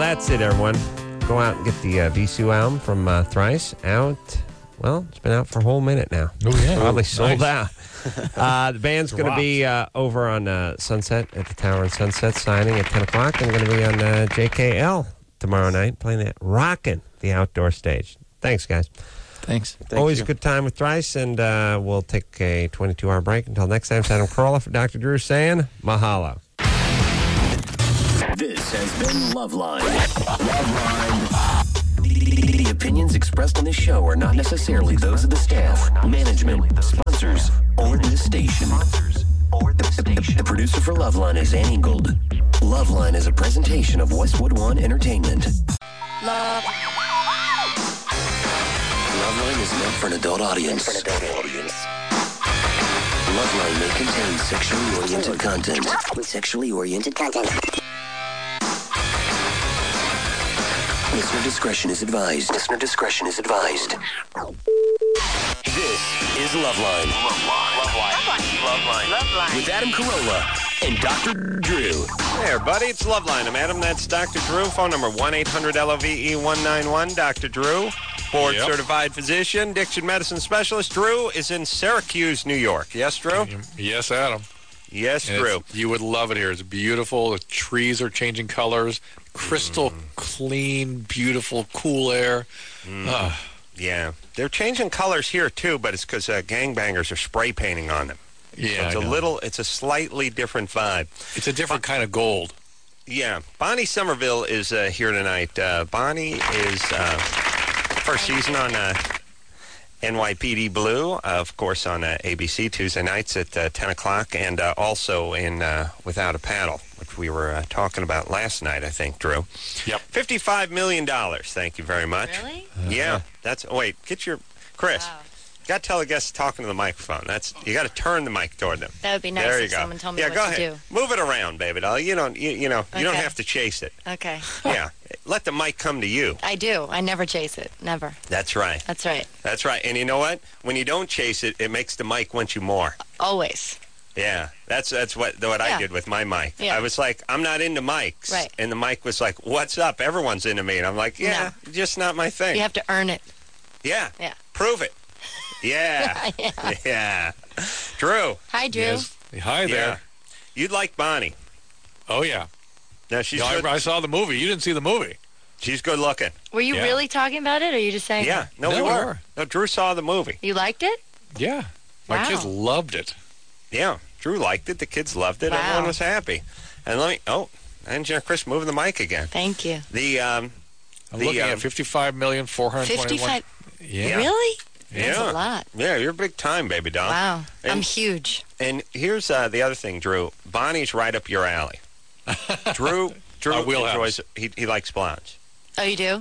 that's it, everyone. Go out and get the Visu album from Thrice. Out. Well, it's been out for a whole minute now. Oh, yeah. Probably sold Nice. out. The band's going to be over on Sunset at the Tower and Sunset signing at 10 o'clock. I'm going to be on JKL tomorrow night playing that, rocking the outdoor stage. Thanks, guys. Thanks. Always a good time with Thrice, and we'll take a 22-hour break. Until next time, it's Adam Carolla for Dr. Drew saying mahalo. This has been Loveline. Loveline. The opinions expressed on this show are not necessarily those of the staff, management, sponsors, or the station. The producer for Loveline is Annie Gold. Loveline is a presentation of Westwood One Entertainment. Loveline is meant for an adult audience. Loveline may contain sexually oriented content. Listener discretion is advised. This is Loveline. Loveline. With Adam Carolla and Dr. Drew. Hey, everybody, it's Loveline. I'm Adam, that's Dr. Drew. Phone number 1-800-LOVE-191. Dr. Drew, board-certified physician, addiction medicine specialist. Drew is in Syracuse, New York. Yes, Drew? Yes, Adam. Yes, And Drew. you would love it here. It's beautiful. The trees are changing colors. Crystal clean, beautiful, cool air. Yeah. They're changing colors here, too, but it's because gangbangers are spray painting on them. Yeah, So it's a slightly different vibe. It's a different kind of gold. Yeah. Bonnie Somerville is here tonight. Bonnie is first season on NYPD Blue, of course, on ABC Tuesday nights at 10 o'clock, and also in Without a Paddle, which we were talking about last night, I think, Drew. Yep. $55 million. Thank you very much. Really? Yeah. Wait, get your... Chris. Wow. Got to tell the guests talking to the microphone. You got to turn the mic toward them. That would be nice There you if go. someone told me yeah, what go to ahead. do. Move it around, baby doll. You don't Okay. have to chase it. Okay. Yeah, let the mic come to you. I do. I never chase it. Never. That's right. That's right. That's right. And you know what? When you don't chase it, it makes the mic want you more. Always. Yeah, that's what I Yeah. did with my mic. Yeah. I was like, I'm not into mics. Right. And the mic was like, what's up? Everyone's into me. And I'm like, yeah, just not my thing. You have to earn it. Yeah. Yeah. Prove it. Yeah. Yeah. Drew. Hi, Drew. Yes. Hi there. Yeah. You'd like Bonnie. Oh, yeah. Now, she's Yeah, good. I saw the movie. You didn't see the movie. She's good looking. Were you Yeah. really talking about it, or are you just saying Yeah. that? No, we No, we were. were. No, Drew saw the movie. You liked it? Yeah. My Wow. kids loved it. Yeah. Drew liked it. The kids loved it. Wow. Everyone was happy. And Engineer Chris moving the mic again. Thank you. I'm looking at $55,421. 55. Yeah. Really? Yeah. That's a lot. Yeah, you're big time, baby doll. Wow. I'm And- huge. And here's the other thing, Drew. Bonnie's right up your alley. Drew Our wheelhouse. enjoys. He likes blondes. Oh, you do?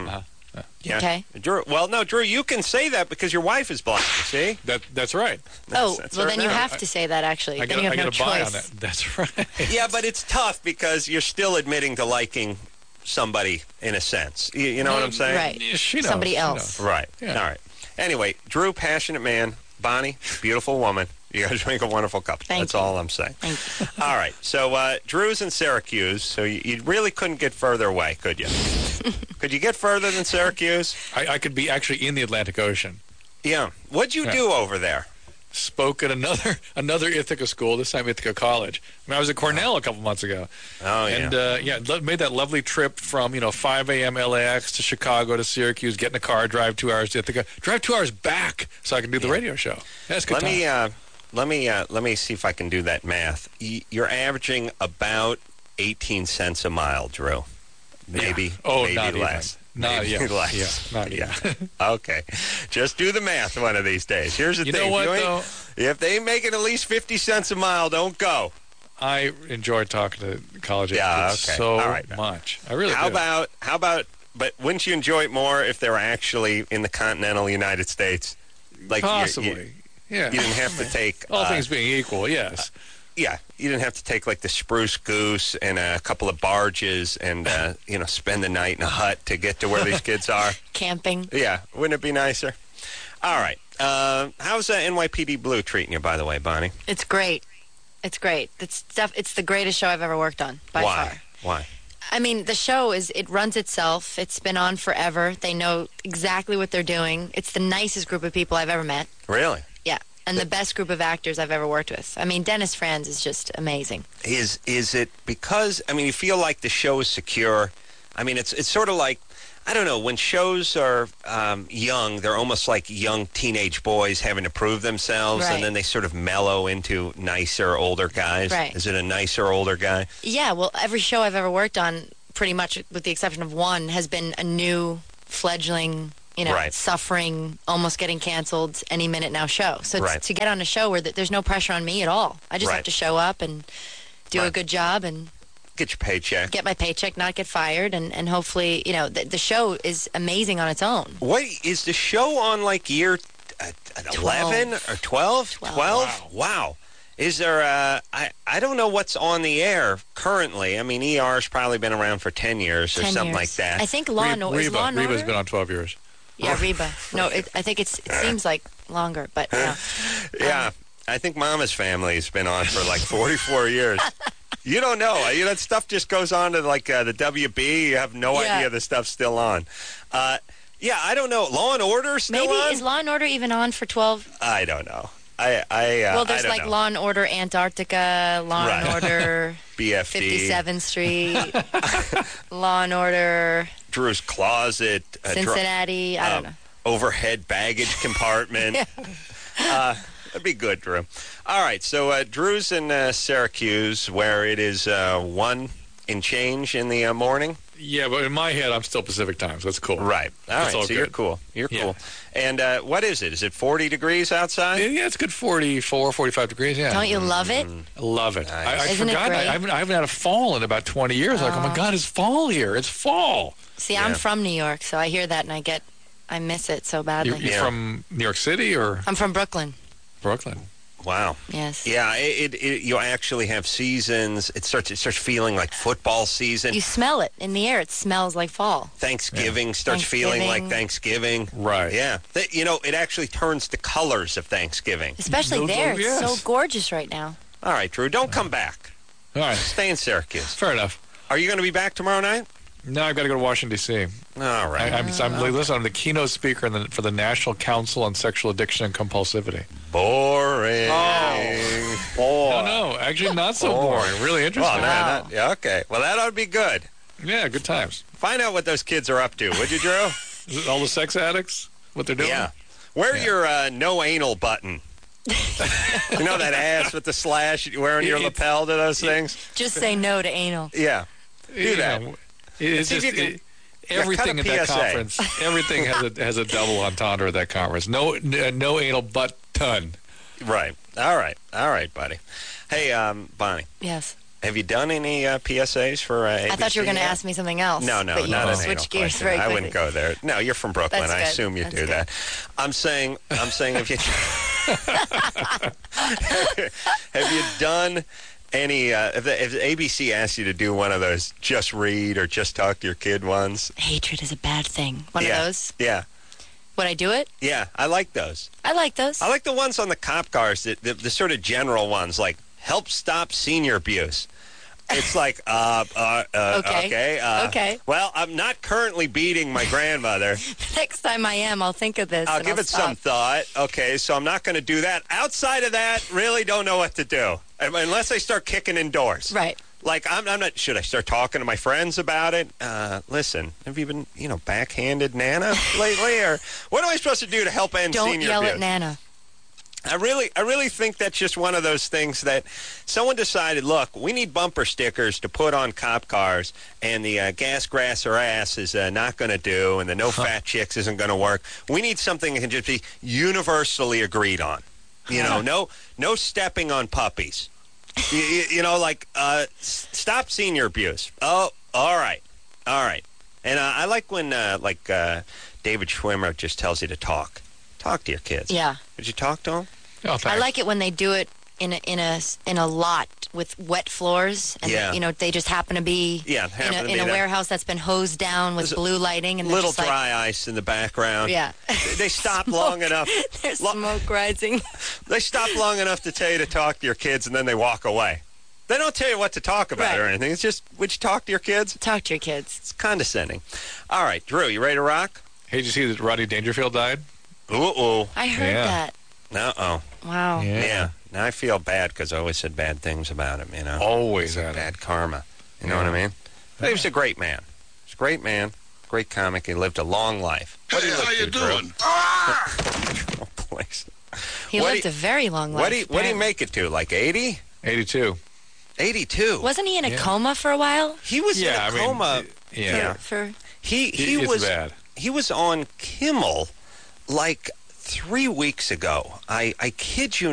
Yeah. Okay. Drew. Well, no, Drew. You can say that because your wife is blonde. See? That's right. Oh, That's well, her then you now. have to say that, actually. I Then you got have no a buy on choice. that. That's right. Yeah, but it's tough because you're still admitting to liking somebody in a sense. You know what I'm saying? Right. Yeah, she knows. Somebody She else. knows. Right. Yeah. All right. Anyway, Drew, passionate man. Bonnie, beautiful woman. You guys make a wonderful couple. Thank That's you. all I'm saying. Thank you. All right. So Drew's in Syracuse, so you really couldn't get further away, could you? Could you get further than Syracuse? I could be actually in the Atlantic Ocean. Yeah. What'd you do over there? Spoke at another Ithaca school, this time Ithaca College. I was at Cornell a couple months ago. Oh, yeah. And made that lovely trip from 5 a.m. LAX to Chicago to Syracuse, get in a car, drive 2 hours to Ithaca, drive 2 hours back so I can do the radio show. That's good. Let me see if I can do that math. You're averaging about 18 cents a mile, Drew. Maybe, Yeah. Oh, maybe not less. even. Not maybe yet. less. Yeah, not yet. Okay. Just do the math one of these days. Here's the You thing. know what, If though? If they ain't making at least 50 cents a mile, don't go. I enjoy talking to college Yeah, kids okay. so All right. much. I really How do. about, but wouldn't you enjoy it more if they were actually in the continental United States? Like Possibly. Yeah. You didn't have to take... All things being equal, yes. Yeah, you didn't have to take like the Spruce Goose and a couple of barges and spend the night in a hut to get to where these kids are. Camping. Yeah, wouldn't it be nicer? All right. How's NYPD Blue treating you, by the way, Bonnie? It's great. It's great. It's the greatest show I've ever worked on, by Why? far. Why? I mean, the show it runs itself. It's been on forever. They know exactly what they're doing. It's the nicest group of people I've ever met. Really? Yeah. And the best group of actors I've ever worked with. I mean, Dennis Franz is just amazing. Is it because, I mean, you feel like the show is secure? I mean, it's sort of like, I don't know, when shows are young, they're almost like young teenage boys having to prove themselves, Right. and then they sort of mellow into nicer, older guys. Right. Is it a nicer, older guy? Yeah, well, every show I've ever worked on, pretty much with the exception of one, has been a new fledgling, Right. suffering, almost getting canceled any minute now show. So Right. to get on a show where there's no pressure on me at all. I just Right. have to show up and do a Right. good job and Get your paycheck. get my paycheck, not get fired, and hopefully, the show is amazing on its own. What is the show on, like, year 11 or 12? 12. Wow. Is there I don't know what's on the air currently. I mean, ER's probably been around for 10 years or 10 something years. like that. I think Law and Order. Is Law and Reba's Order? been on 12 years. Yeah, Reba. No, I think it seems like longer, but no. Yeah, I think Mama's Family's been on for like 44 years. You don't know. That stuff just goes on to like the WB. You have no Yeah. idea the stuff's still on. Yeah, I don't know. Law and Order still Maybe on? is Law and Order even on for 12? I don't know. I Well, there's I don't like know. Law and Order Antarctica, Law and Right. Order BFD, 57th Street, Law and Order Drew's Closet, Cincinnati. I don't know. overhead baggage compartment. That'd be good, Drew. All right, so Drew's in Syracuse, where it is 1 and change in the morning. Yeah, but in my head, I'm still Pacific time, so that's cool. Right. All right, It's all so you're good. cool. You're Yeah. cool. And what is it? Is it 40 degrees outside? Yeah, it's good 44, 45 degrees, yeah. Don't you love it? I love it. I Isn't it forgot. great? I haven't had a fall in about 20 years. Like, oh my God, it's fall here. It's fall. See, Yeah. I'm from New York, so I hear that and I miss it so badly. You're Yeah. from New York City or I'm from Brooklyn. Brooklyn? Wow. Yes. Yeah, you actually have seasons. It starts feeling like football season. You smell it in the air. It smells like fall. Thanksgiving starts feeling like Thanksgiving. Right. Yeah. It actually turns the colors of Thanksgiving. Especially No, there. yes. It's so gorgeous right now. All right, Drew, don't come back. All right. Stay in Syracuse. Fair enough. Are you going to be back tomorrow night? Now I've got to go to Washington, D.C. All right. I'm the keynote speaker for the National Council on Sexual Addiction and Compulsivity. Boring. No, actually not so boring. Really interesting. Well, yeah, okay. Well, that ought to be good. Yeah, good times. Find out what those kids are up to, would you, Drew? Is it all the sex addicts, what they're doing? Yeah. Wear your no anal button. You know that ass with the slash you wear on your lapel to those things? Just say no to anal. Yeah. You that. know, it's See if just you can- everything cut at a that PSA. conference. Everything has a double entendre at that conference. No anal butt ton. Right. All right, buddy. Hey, Bonnie, Yes. have you done any PSAs for ABC? I thought you were going to yet? ask me something else. No, but you not an switched anal gears question. very I quickly. wouldn't go there. No, you're from Brooklyn. That's I good. assume you That's do good. that. I'm saying if you have you done any if ABC asked you to do one of those just read or just talk to your kid ones? Hatred is a bad thing. One Yeah. of those. Yeah. Would I do it? Yeah, I like those. I like those. I like the ones on the cop cars, the sort of general ones, like help stop senior abuse. It's like, okay. Okay. Well, I'm not currently beating my grandmother. Next time I am, I'll think of this. I'll and give it some thought. Okay, so I'm not going to do that. Outside of that, really don't know what to do. Unless I start kicking in doors. Right. Like, I'm not, should I start talking to my friends about it? Listen, have you been, backhanded Nana lately? Or what am I supposed to do to help end Don't senior yell abuse? at Nana. I really think that's just one of those things that someone decided, look, we need bumper stickers to put on cop cars, and the gas, grass, or ass is not going to do, and the no fat chicks isn't going to work. We need something that can just be universally agreed on. No stepping on puppies. Stop senior abuse. Oh, all right. And I like when, David Schwimmer just tells you to talk. Talk to your kids. Yeah. Did you talk to them? Oh, thanks. I like it when they do it in a lot with wet floors, and Yeah. they just happen to be in a warehouse that's been hosed down with There's blue lighting, and they're Little just like, dry ice in the background. yeah. They stop long enough. There's smoke rising. They stop long enough to tell you to talk to your kids, and then they walk away. They don't tell you what to talk about or Right. anything. It's just, would you talk to your kids? Talk to your kids. It's condescending. All right, Drew, you ready to rock? Hey, did you see that Rodney Dangerfield died? Ooh. I heard Yeah. that. Uh-oh. Wow. Yeah. Now I feel bad because I always said bad things about him, you know. Always had it. Bad karma. You know what I mean? But he was a great man. He was a great man, great comic. He lived a long life. What do you How you Drew? doing? Oh, please. He What do lived you- a very long life. What do you apparently. make it to? Like 80? 82. 82. Wasn't he in a coma for a while? He was in a coma. Yeah. For He It's was bad. He was on Kimmel like 3 weeks ago. I kid you